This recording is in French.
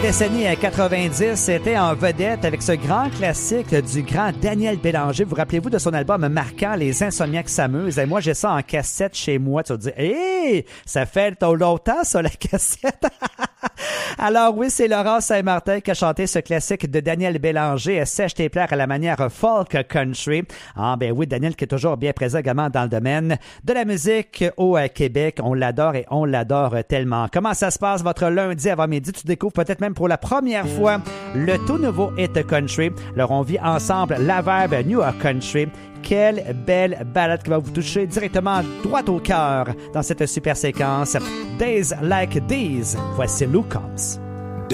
décennie 90, c'était en vedette avec ce grand classique du grand Daniel Bélanger. Vous rappelez-vous de son album marquant Les Insomniaques s'amusent? Et moi, j'ai ça en cassette chez moi. Tu vas te dire, hé, ça fait longtemps, ça, la cassette. Alors oui, c'est Laurent Saint-Martin qui a chanté ce classique de Daniel Bélanger, Sèche tes plaies à la manière folk country. Ah ben oui, Daniel qui est toujours bien présent également dans le domaine de la musique au Québec. On l'adore et on l'adore tellement. Comment ça se passe votre lundi avant midi? Tu découvres peut-être même pour la première fois le tout nouveau hit country. Alors on vit ensemble la verbe New York Country. Quelle belle balade qui va vous toucher directement droit au cœur dans cette super séquence. Days Like These. Voici Lou Combs.